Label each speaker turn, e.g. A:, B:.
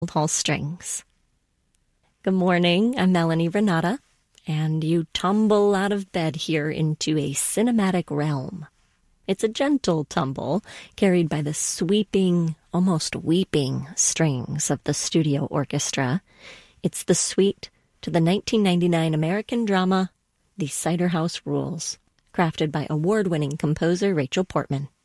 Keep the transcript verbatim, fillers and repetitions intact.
A: Hall Strings. Good morning, I'm Melanie Renata, and you tumble out of bed here into a cinematic realm. It's a gentle tumble carried by the sweeping, almost weeping strings of the studio orchestra. It's the suite to the nineteen ninety-nine American drama, The Cider House Rules, crafted by award-winning composer Rachel Portman.